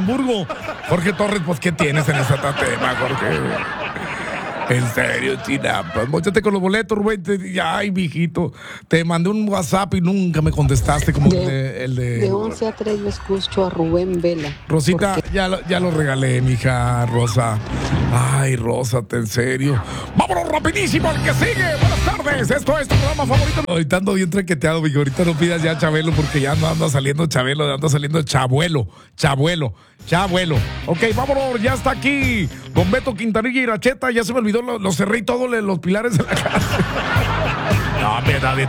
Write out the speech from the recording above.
Hamburgo. Jorge Torres, pues, ¿qué tienes en ese tema, Jorge? En serio, China. Pues móchate con los boletos, Rubén. Ay, mijito. Te mandé un WhatsApp y nunca me contestaste como el de. De 11 a 3 yo escucho a Rubén Vela. Rosita, ya lo regalé, mija, Rosa. Ay, Rosa, en serio. Vámonos rapidísimo al que sigue. Buenas tardes. Esto es tu programa favorito. Ahorita ando bien traqueteado, mijo. Ahorita no pidas ya Chabelo porque ya no anda saliendo Chabelo, anda saliendo Chabuelo. Ok, vámonos, ya está aquí. Don Beto Quintanilla y Iracheta. Ya se me olvidó, lo cerré y todo, los pilares de la casa. No, me da